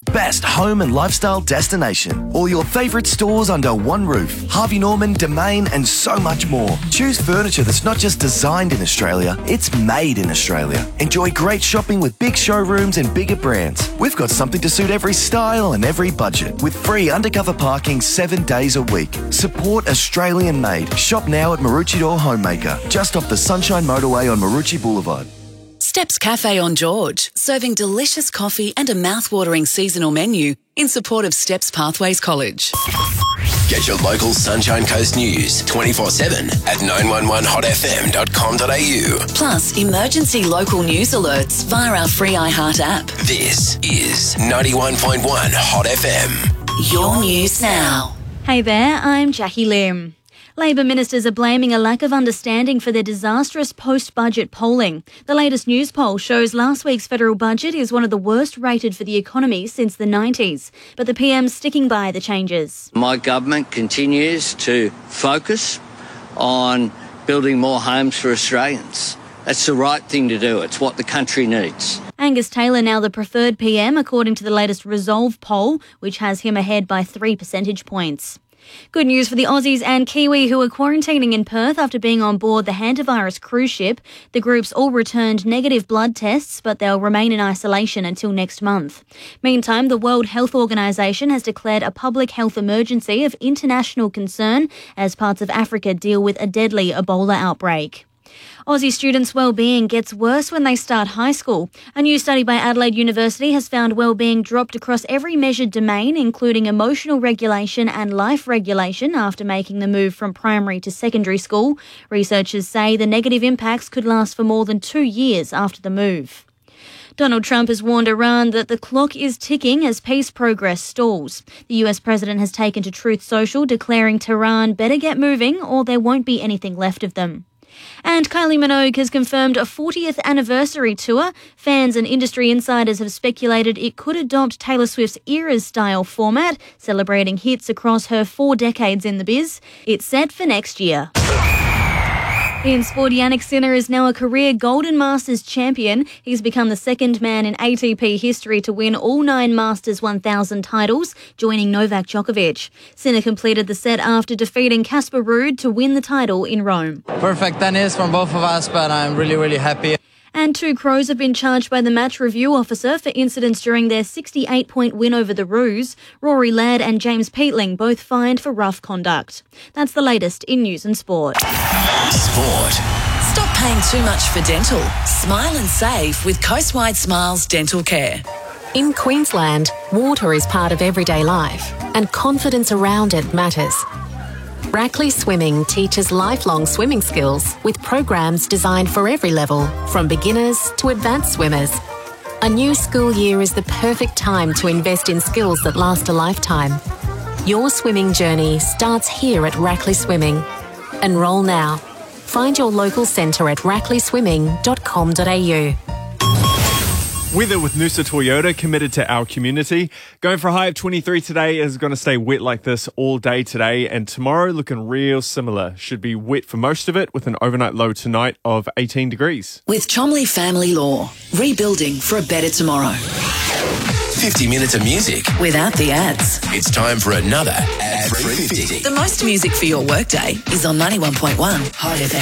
best home and lifestyle destination. All your favourite stores under one roof. Harvey Norman, Domain and so much more. Choose furniture that's not just designed in Australia, it's made in Australia. Enjoy great shopping with big showrooms and bigger brands. We've got something to suit every style and every budget with free undercover parking 7 days a week. Support Australian made. Shop now at Maroochydore Homemaker, just off the Sunshine Motorway on Maroochy Boulevard. Steps Cafe on George, serving delicious coffee and a mouth-watering seasonal menu in support of Steps Pathways College. Get your local Sunshine Coast news 24/7 at 911hotfm.com.au. Plus, emergency local news alerts via our free iHeart app. This is 91.1 Hot FM. Your news now. Hey there, I'm Jackie Lim. Labor ministers are blaming a lack of understanding for their disastrous post-budget polling. The latest news poll shows last week's federal budget is one of the worst rated for the economy since the 90s. But the PM's sticking by the changes. My government continues to focus on building more homes for Australians. That's the right thing to do. It's what the country needs. Angus Taylor now the preferred PM, according to the latest Resolve poll, which has him ahead by 3 percentage points. Good news for the Aussies and Kiwi who are quarantining in Perth after being on board the Hantavirus cruise ship. The groups all returned negative blood tests, but they'll remain in isolation until next month. Meantime, the World Health Organization has declared a public health emergency of international concern as parts of Africa deal with a deadly Ebola outbreak. Aussie students' well-being gets worse when they start high school. A new study by Adelaide University has found well-being dropped across every measured domain, including emotional regulation and life regulation after making the move from primary to secondary school. Researchers say the negative impacts could last for more than 2 years after the move. Donald Trump has warned Iran that the clock is ticking as peace progress stalls. The US president has taken to Truth Social, declaring Tehran better get moving or there won't be anything left of them. And Kylie Minogue has confirmed a 40th anniversary tour. Fans and industry insiders have speculated it could adopt Taylor Swift's Eras style format, celebrating hits across her 4 decades in the biz. It's set for next year. In sport, Jannik Sinner is now a career Golden Masters champion. He's become the second man in ATP history to win all 9 Masters 1000 titles, joining Novak Djokovic. Sinner completed the set after defeating Casper Ruud to win the title in Rome. Perfect tennis from both of us, but I'm really happy. And 2 Crows have been charged by the match review officer for incidents during their 68-point win over the Roos. Rory Laird and James Peatling both fined for rough conduct. That's the latest in news and sport. Sport. Stop paying too much for dental. Smile and save with Coastwide Smiles Dental Care. In Queensland, water is part of everyday life, and confidence around it matters. Rackley Swimming teaches lifelong swimming skills with programs designed for every level, from beginners to advanced swimmers. A new school year is the perfect time to invest in skills that last a lifetime. Your swimming journey starts here at Rackley Swimming. Enrol now. Find your local centre at rackleyswimming.com.au. Weather with Noosa Toyota, committed to our community. Going for a high of 23 today, is going to stay wet like this all day today, and tomorrow looking real similar. Should be wet for most of it with an overnight low tonight of 18 degrees. With Chomley Family Law, rebuilding for a better tomorrow. 50 minutes of music Without the ads. It's time for another Ad 350. The most music for your workday is on 91.1 Hot FM.